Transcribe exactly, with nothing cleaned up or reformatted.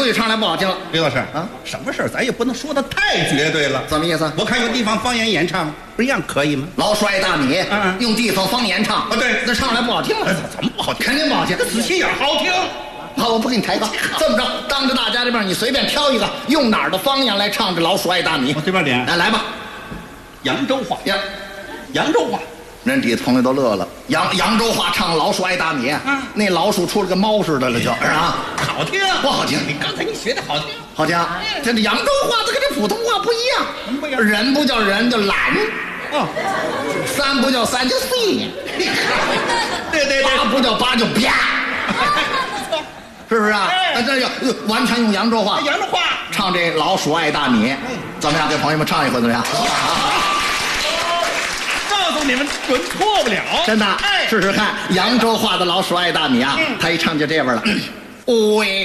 出去唱来不好听了。 李老师啊， 什么事儿咱也不能说的太绝对了。 怎么意思？ 我看有地方方言演唱，不一样可以吗？ 老鼠爱大米， 嗯用地方方言唱啊对那唱来不好听了。 怎么不好听？ 肯定不好听。 仔细眼好听。 好，我不给你抬杠。这么着，当着大家这边，你随便挑一个，用哪儿的方言来唱这老鼠爱大米？ 我随便点。 来来吧， 扬州话， 呀， 扬州话。 人底下朋友都乐了。扬扬州话唱老鼠爱大米， 嗯那老鼠出了个猫似的了，就是啊， 好听不好听？ 你刚才你学的好听。 好听。这这扬州话，它跟这普通话不一样。 怎么不一样人不叫人，叫懒； 哦， 三不叫三，叫四； 对对八不叫八，叫啪。是不是啊？ 哎这要完全用扬州话扬州话。 唱这老鼠爱大米，怎么样？给朋友们唱一回怎么样？ 告诉你们，准错不了。 真的， 哎试试看扬州话的老鼠爱大米啊，他一唱就这味儿了。喂。